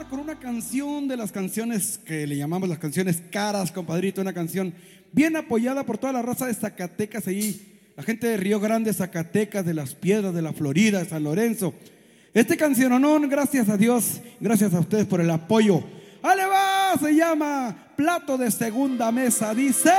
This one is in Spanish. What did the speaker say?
con una canción de las canciones que le llamamos las canciones caras, compadrito. Una canción bien apoyada por toda la raza de Zacatecas ahí, la gente de Río Grande, Zacatecas, de Las Piedras, de la Florida, de San Lorenzo. Este canciononón, gracias a Dios, gracias a ustedes por el apoyo. ¡Ale va! Se llama Plato de Segunda Mesa, dice...